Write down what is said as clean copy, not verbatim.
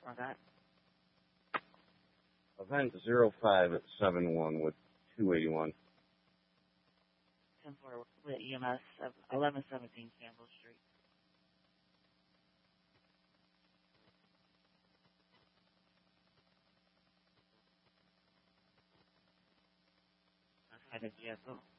on that. Event 05 at 71 with 281. 10-4 with EMS of 1117 Campbell Street. Outside of vehicle.